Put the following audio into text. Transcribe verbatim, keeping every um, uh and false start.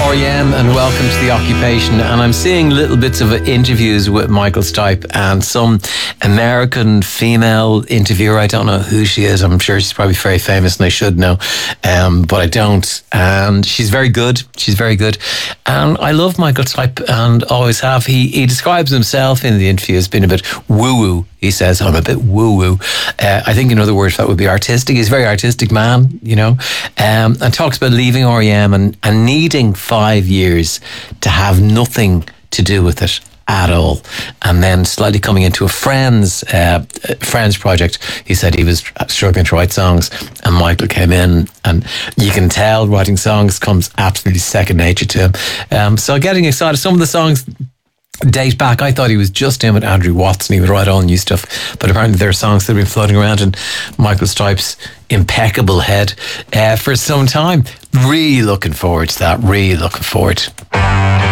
R E M and welcome to The Occupation. And I'm seeing little bits of interviews with Michael Stipe and some American female interviewer. I don't know who she is. I'm sure she's probably very famous and I should know, um, but I don't. And she's very good. She's very good. And I love Michael Stipe and always have. He, he describes himself in the interview as being a bit woo-woo. He says, I'm a bit woo-woo. Uh, I think in other words that would be artistic. He's a very artistic man, you know, um, and talks about leaving R E M and, and needing five years to have nothing to do with it at all, and then slightly coming into a friend's uh, friend's project. He said he was struggling to write songs, and Michael came in, and you can tell writing songs comes absolutely second nature to him. Um, so getting excited. Some of the songs date back. I thought he was just in with Andrew Watson. He would write all new stuff, but apparently there are songs that have been floating around in Michael Stipe's impeccable head uh, for some time. Really looking forward to that. Really looking forward.